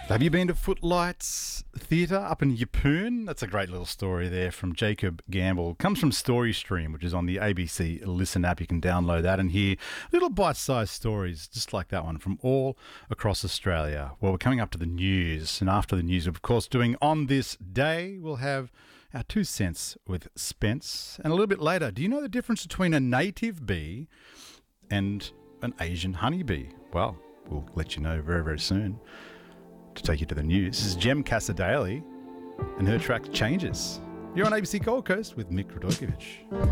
Have you been to Footlights Theatre up in Yeppoon? That's a great little story there from Jacob Gamble. It comes from StoryStream, which is on the ABC Listen app. You can download that and hear little bite-sized stories just like that one from all across Australia. Well, we're coming up to the news, and after the news, of course, doing On This Day, we'll have our 2 cents with Spence. And a little bit later, do you know the difference between a native bee and an Asian honeybee? Well, we'll let you know very, very soon. To take you to the news, this is Jem Casadale and her track Changes. You're on ABC Gold Coast with Mick Radojevic.